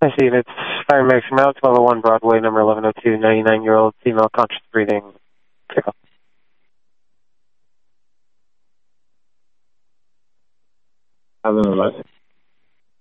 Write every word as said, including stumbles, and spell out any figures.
I see it's Fire Medics from Alex, level one, Broadway, number eleven oh two, ninety-nine-year-old female conscious breathing. Pick up. eleven eleven.